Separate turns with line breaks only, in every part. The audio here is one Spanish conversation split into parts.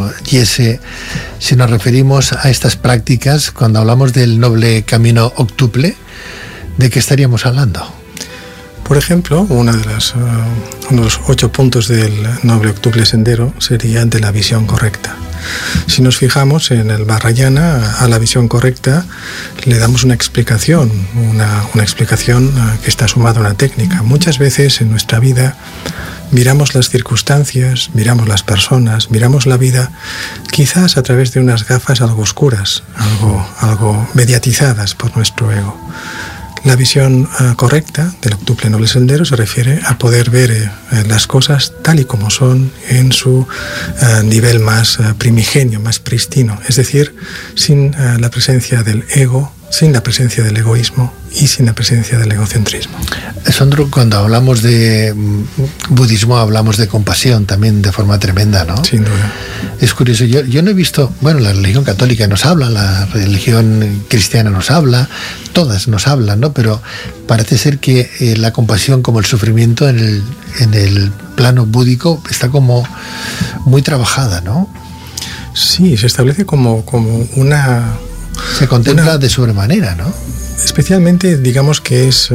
Sandro Jesse, si nos referimos a estas prácticas, cuando hablamos del noble camino octuple, ¿de qué estaríamos hablando?
Por ejemplo, uno de los 8 puntos del noble octuple sendero sería de la visión correcta. Si nos fijamos en el Vajrayana, a la visión correcta le damos una explicación, una explicación que está sumada a una técnica. Muchas veces en nuestra vida miramos las circunstancias, miramos las personas, miramos la vida, quizás a través de unas gafas algo oscuras, algo mediatizadas por nuestro ego. La visión correcta del octuple noble sendero se refiere a poder ver las cosas tal y como son en su nivel más primigenio, más pristino, es decir, sin la presencia del ego, sin la presencia del egoísmo y sin la presencia del egocentrismo.
Sandro, cuando hablamos de budismo hablamos de compasión también de forma tremenda, ¿no?
Sin duda.
Es curioso, yo no he visto, bueno, la religión católica nos habla, la religión cristiana nos habla, todas nos hablan, ¿no? Pero parece ser que la compasión como el sufrimiento en el plano búdico está como muy trabajada, ¿no?
Sí, se establece como una...
Se contempla de sobremanera, ¿no?
Especialmente, digamos que es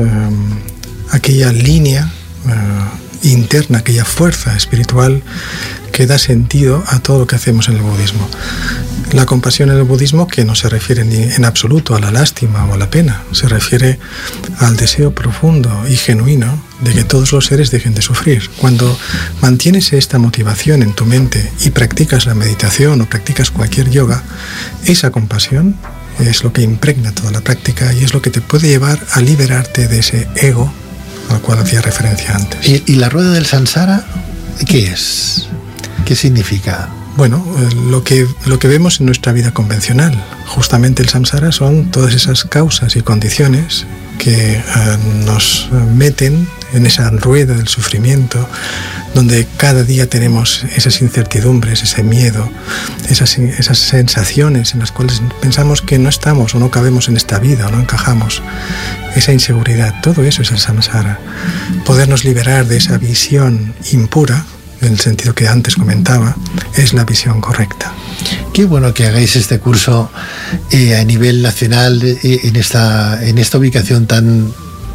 aquella línea interna, aquella fuerza espiritual que da sentido a todo lo que hacemos en el budismo. La compasión en el budismo, que no se refiere en absoluto a la lástima o a la pena, se refiere al deseo profundo y genuino de que todos los seres dejen de sufrir. Cuando mantienes esta motivación en tu mente y practicas la meditación o practicas cualquier yoga, esa compasión es lo que impregna toda la práctica y es lo que te puede llevar a liberarte de ese ego al cual hacía referencia antes.
¿Y la rueda del samsara qué es? ¿Qué significa?
Bueno, lo que vemos en nuestra vida convencional, justamente el samsara son todas esas causas y condiciones que nos meten en esa rueda del sufrimiento, donde cada día tenemos esas incertidumbres, ese miedo, esas sensaciones en las cuales pensamos que no estamos o no cabemos en esta vida o no encajamos, esa inseguridad, todo eso es el samsara. Podernos liberar de esa visión impura, en el sentido que antes comentaba, es la visión correcta.
Qué bueno que hagáis este curso a nivel nacional en esta ubicación tan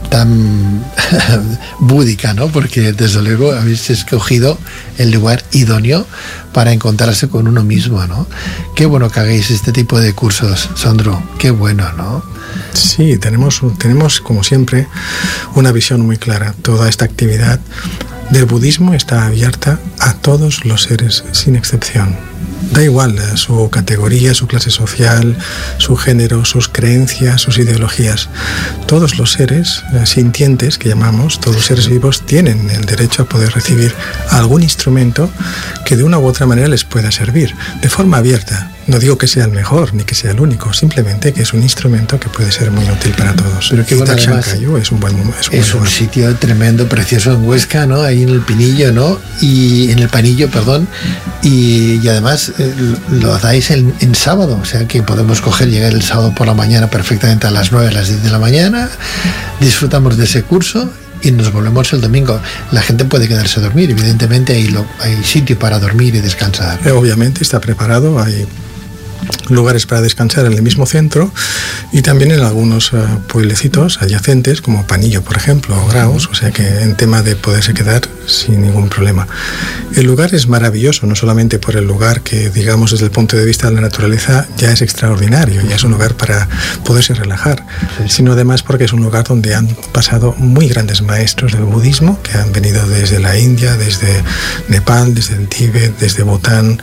búdica, ¿no? Porque desde luego habéis escogido el lugar idóneo para encontrarse con uno mismo, ¿no? Qué bueno que hagáis este tipo de cursos, Sandro, qué bueno, ¿no?
Sí, tenemos como siempre una visión muy clara. Toda esta actividad del budismo está abierta a todos los seres sin excepción. Da igual su categoría, su clase social, su género, sus creencias, sus ideologías. Todos los seres sintientes, que llamamos, todos los seres vivos, tienen el derecho a poder recibir algún instrumento que de una u otra manera les pueda servir, de forma abierta. No digo que sea el mejor ni que sea el único, simplemente que es un instrumento que puede ser muy útil para todos.
Pero que bueno, además,
es un
sitio tremendo, precioso en Huesca, ¿no? Ahí en el Pinillo, ¿no? Y en el Panillo, perdón. Y además lo dais en sábado, o sea que podemos llegar el sábado por la mañana perfectamente a las 9, a las 10 de la mañana, disfrutamos de ese curso y nos volvemos el domingo. La gente puede quedarse a dormir, evidentemente hay sitio para dormir y descansar.
Obviamente está preparado, hay lugares para descansar en el mismo centro y también en algunos pueblecitos adyacentes como Panillo, por ejemplo, o Graus, o sea que en tema de poderse quedar sin ningún problema. El lugar es maravilloso, no solamente por el lugar que, digamos, desde el punto de vista de la naturaleza ya es extraordinario, ya es un lugar para poderse relajar, sino además porque es un lugar donde han pasado muy grandes maestros del budismo que han venido desde la India, desde Nepal, desde el Tíbet, desde Bután,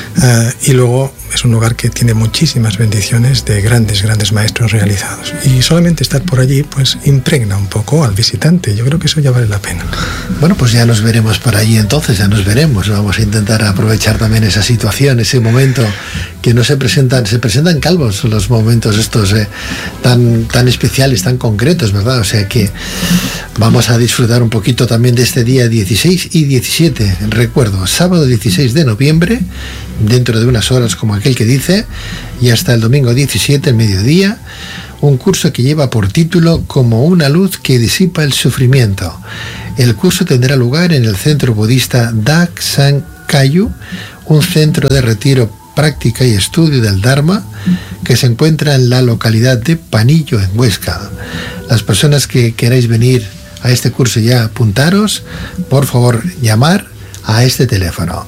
y luego es un lugar que tiene muchísimas bendiciones de grandes maestros realizados. Y solamente estar por allí, pues impregna un poco al visitante. Yo creo que eso ya vale la pena.
Bueno, pues ya nos veremos por allí entonces, ya nos veremos. Vamos a intentar aprovechar también esa situación, ese momento que no se presentan calvos los momentos estos tan especiales, tan concretos, ¿verdad? O sea que vamos a disfrutar un poquito también de este día 16 y 17. Recuerdo, sábado 16 de noviembre, dentro de unas horas como aquel que dice, y hasta el domingo 17, el mediodía, un curso que lleva por título Como una luz que disipa el sufrimiento. El curso tendrá lugar en el centro budista Dak San Kayu, un centro de retiro, práctica y estudio del Dharma que se encuentra en la localidad de Panillo, en Huesca. Las personas que queráis venir a este curso ya apuntaros, por favor llamar a este teléfono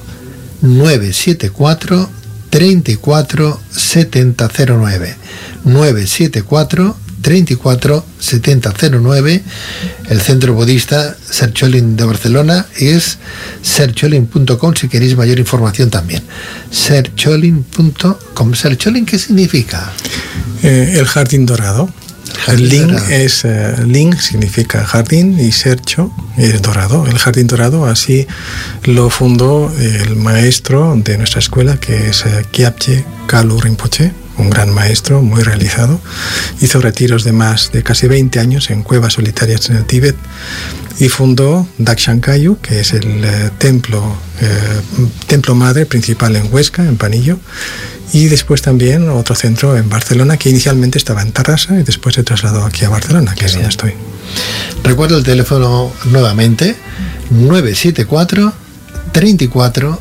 974 34 7009 974 34 7009. El centro budista Ser Cholin de Barcelona es sercholin.com si queréis mayor información también. sercholin.com. ¿Sercholin qué significa?
El jardín dorado. El Ling significa jardín y Sercho es dorado. El jardín dorado así lo fundó el maestro de nuestra escuela, que es Kyabje Kalu Rinpoche, un gran maestro muy realizado. Hizo retiros de más de casi 20 años en cuevas solitarias en el Tíbet y fundó Dakshan Kayu, que es el templo madre principal en Huesca, en Panillo, y después también otro centro en Barcelona, que inicialmente estaba en Tarrasa y después se trasladó aquí a Barcelona, que es donde estoy.
Recuerdo el teléfono nuevamente, 974 34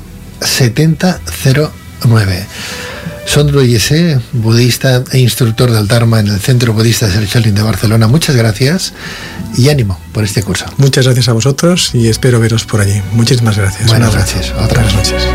7009. Sondro Yese, budista e instructor del Dharma en el Centro Budista Ser Cholin de Barcelona, muchas gracias y ánimo por este curso.
Muchas gracias a vosotros y espero veros por allí. Muchísimas gracias.
Buenas noches.
Buenas noches.